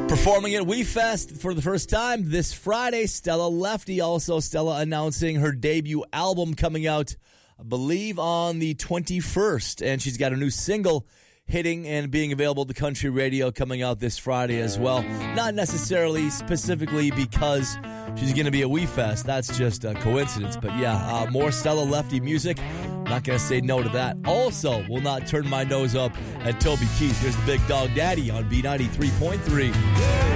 Performing at WeFest for the first time this Friday, Stella Lefty. Also, Stella announcing her debut album coming out, I believe, on the 21st. And she's got a new single hitting and being available to country radio coming out this Friday as well. Not necessarily specifically because she's going to be at WeFest. That's just a coincidence. But yeah, more Stella Lefty music. Not going to say no to that. Also, will not turn my nose up at Toby Keith. Here's the Big Dog Daddy on B93.3.